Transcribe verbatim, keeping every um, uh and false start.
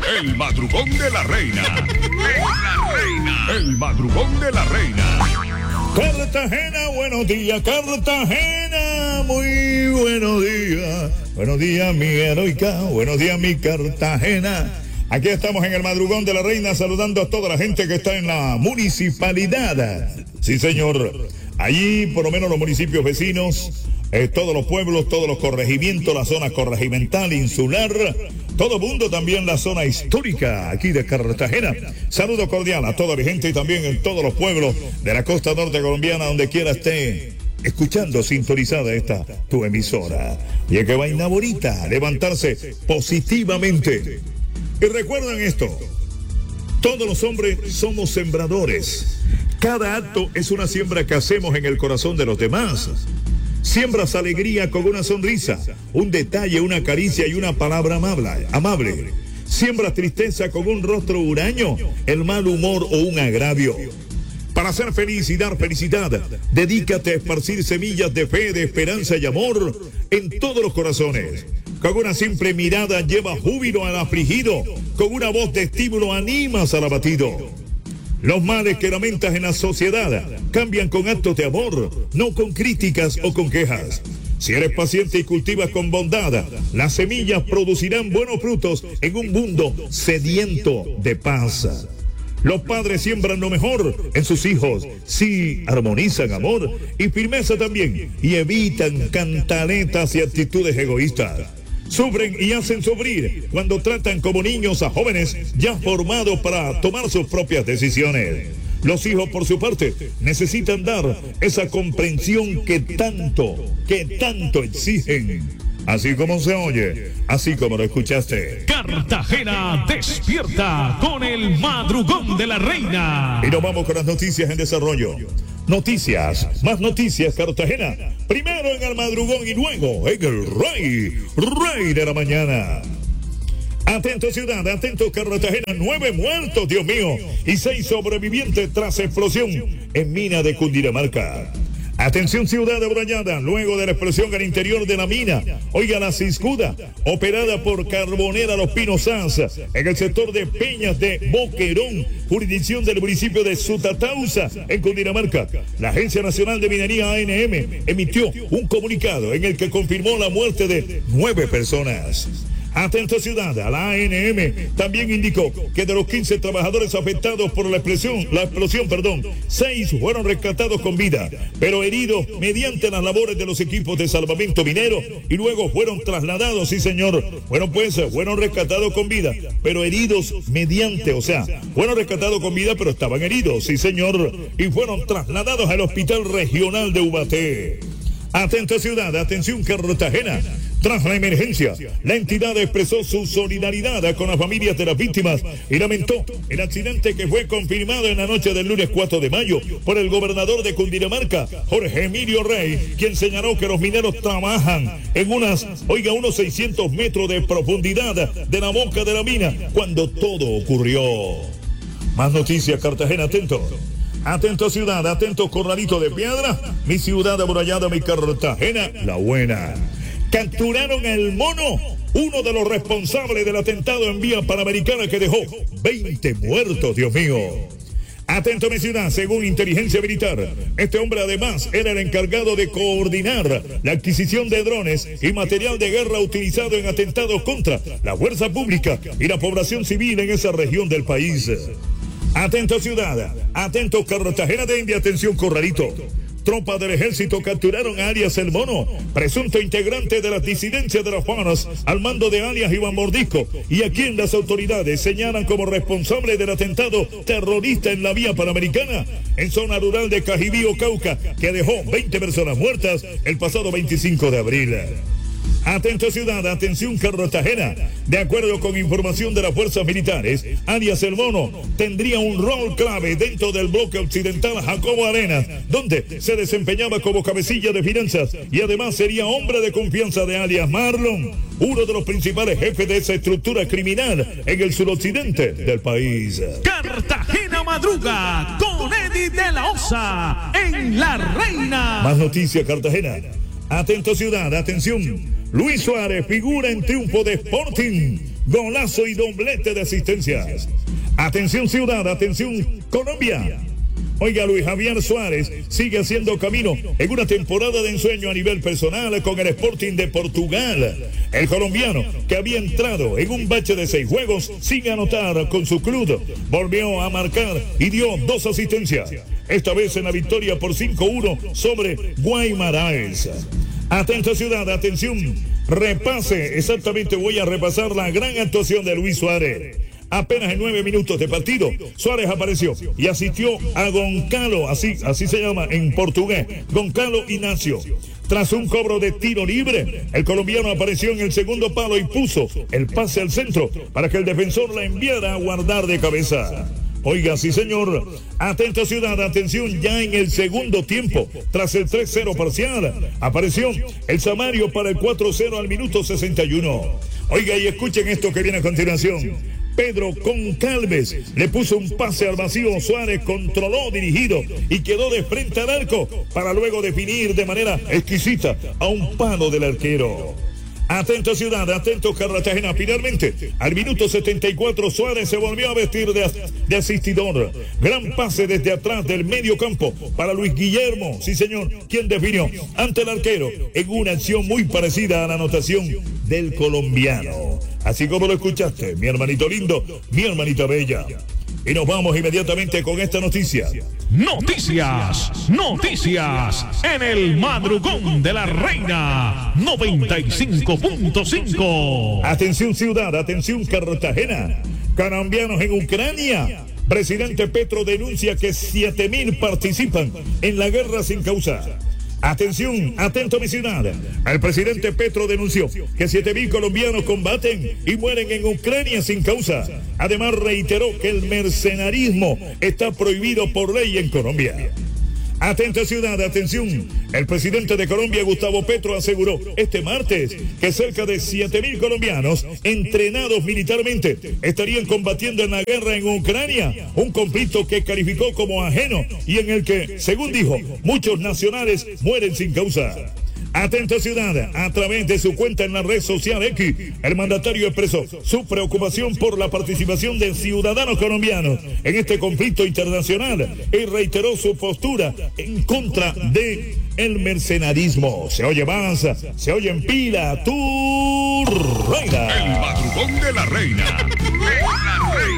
El madrugón de la reina. La reina. El madrugón de la reina. Cartagena, buenos días, Cartagena, muy buenos días. Buenos días, mi heroica, buenos días, mi Cartagena. Aquí estamos en el madrugón de la reina saludando a toda la gente que está en la municipalidad. Sí, señor. Allí, por lo menos los municipios vecinos, eh, todos los pueblos, todos los corregimientos, la zona corregimental, insular, todo mundo, también la zona histórica aquí de Cartagena. Saludo cordial a toda la gente y también en todos los pueblos de la costa norte colombiana, donde quiera esté escuchando, sintonizada esta tu emisora. Y es que vaina bonita, levantarse positivamente. Y recuerden esto, todos los hombres somos sembradores. Cada acto es una siembra que hacemos en el corazón de los demás. Siembras alegría con una sonrisa, un detalle, una caricia y una palabra amable. amable. Siembras tristeza con un rostro huraño, el mal humor o un agravio. Para ser feliz y dar felicidad, dedícate a esparcir semillas de fe, de esperanza y amor en todos los corazones. Con una simple mirada lleva júbilo al afligido, con una voz de estímulo animas al abatido. Los males que lamentas en la sociedad cambian con actos de amor, no con críticas o con quejas. Si eres paciente y cultivas con bondad, las semillas producirán buenos frutos en un mundo sediento de paz. Los padres siembran lo mejor en sus hijos, sí, armonizan amor y firmeza también, y evitan cantaletas y actitudes egoístas. Sufren y hacen sufrir cuando tratan como niños a jóvenes ya formados para tomar sus propias decisiones. Los hijos, por su parte, necesitan dar esa comprensión que tanto, que tanto exigen. Así como se oye, así como lo escuchaste. Cartagena despierta con el madrugón de la reina. Y nos vamos con las noticias en desarrollo. Noticias, más noticias, Cartagena. Primero en el madrugón y luego en el rey, rey de la mañana. Atento ciudad, atento Cartagena, nueve muertos, Dios mío, y seis sobrevivientes tras explosión en mina de Cundinamarca. Atención ciudad amurallada, luego de la explosión al interior de la mina, oiga la Ciscuda, operada por Carbonera Los Pinos Sanz, en el sector de Peñas de Boquerón, jurisdicción del municipio de Sutatausa, en Cundinamarca. La Agencia Nacional de Minería A N M emitió un comunicado en el que confirmó la muerte de nueve personas. Atento ciudad, a la A N M también indicó que de los quince trabajadores afectados por la explosión, la explosión, perdón, seis fueron rescatados con vida, pero heridos mediante las labores de los equipos de salvamento minero y luego fueron trasladados, sí señor, bueno pues, fueron rescatados con vida, pero heridos mediante, o sea, fueron rescatados con vida, pero estaban heridos, sí señor, y fueron trasladados al Hospital Regional de Ubaté. Atento ciudad, atención Cartagena. Tras la emergencia, la entidad expresó su solidaridad con las familias de las víctimas y lamentó el accidente que fue confirmado en la noche del lunes cuatro de mayo por el gobernador de Cundinamarca, Jorge Emilio Rey, quien señaló que los mineros trabajan en unas, oiga, unos seiscientos metros de profundidad de la boca de la mina cuando todo ocurrió. Más noticias, Cartagena, atento. Atento ciudad, atento Corralito de Piedra, mi ciudad amurallada, mi Cartagena, la buena. Capturaron al mono, uno de los responsables del atentado en vía panamericana que dejó veinte muertos, Dios mío. Atento mi ciudad, según inteligencia militar, este hombre además era el encargado de coordinar la adquisición de drones y material de guerra utilizado en atentados contra la fuerza pública y la población civil en esa región del país. Atento ciudad, atento Cartagena de India, atención Corralito. Tropas del ejército capturaron a alias El Mono, presunto integrante de las disidencias de las FARC, al mando de alias Iván Mordisco, y a quien las autoridades señalan como responsable del atentado terrorista en la vía panamericana, en zona rural de Cajibío, Cauca, que dejó veinte personas muertas el pasado veinticinco de abril. Atento ciudad, atención Cartagena. De acuerdo con información de las fuerzas militares, alias El Mono tendría un rol clave dentro del bloque occidental Jacobo Arenas, donde se desempeñaba como cabecilla de finanzas y además sería hombre de confianza de alias Marlon, uno de los principales jefes de esa estructura criminal en el suroccidente del país. Cartagena madruga con Eddie de la Osa en La Reina. Más noticias, Cartagena. Atento ciudad, atención. Luis Suárez figura en triunfo de Sporting. golazo y doblete de asistencias. Atención Ciudad, atención Colombia. Oiga, Luis Javier Suárez sigue haciendo camino en una temporada de ensueño a nivel personal con el Sporting de Portugal. El colombiano, que había entrado en un bache de seis juegos sin anotar con su club, volvió a marcar y dio dos asistencias. Esta vez en la victoria por cinco uno sobre Guaymaraes. Atento Ciudad, atención, repase, exactamente voy a repasar la gran actuación de Luis Suárez. Apenas en nueve minutos de partido, Suárez apareció y asistió a Goncalo, así, así se llama en portugués, Goncalo Ignacio. Tras un cobro de tiro libre, el colombiano apareció en el segundo palo y puso el pase al centro para que el defensor la enviara a guardar de cabeza. Oiga, sí señor, atento Ciudad, atención, ya en el segundo tiempo, tras el tres cero parcial, apareció el Samario para el cuatro cero al minuto sesenta y uno. Oiga, y escuchen esto que viene a continuación. Pedro Concalves le puso un pase al vacío, Suárez controló dirigido y quedó de frente al arco para luego definir de manera exquisita a un palo del arquero. Atento Ciudad, atento Cartagena. Finalmente, al minuto setenta y cuatro, Suárez se volvió a vestir de, de asistidor. Gran pase desde atrás del medio campo para Luis Guillermo, sí señor, quien definió ante el arquero en una acción muy parecida a la anotación del colombiano. Así como lo escuchaste, mi hermanito lindo, mi hermanita bella. Y nos vamos inmediatamente con esta noticia. Noticias, noticias en el madrugón de la Reina noventa y cinco punto cinco. Atención Ciudad, atención Cartagena. Colombianos en Ucrania. Presidente Petro denuncia que siete mil participan en la guerra sin causa. Atención, atento mi ciudad. El presidente Petro denunció que siete mil colombianos combaten y mueren en Ucrania sin causa. Además reiteró que el mercenarismo está prohibido por ley en Colombia. Atento ciudad, atención. El presidente de Colombia, Gustavo Petro, aseguró este martes que cerca de siete mil colombianos entrenados militarmente estarían combatiendo en la guerra en Ucrania, un conflicto que calificó como ajeno y en el que, según dijo, muchos nacionales mueren sin causa. Atento ciudad, a través de su cuenta en la red social X, el mandatario expresó su preocupación por la participación de ciudadanos colombianos en este conflicto internacional y reiteró su postura en contra de el mercenarismo. Se oye más, se oye en pila, tu reina. El madrugón de la Reina.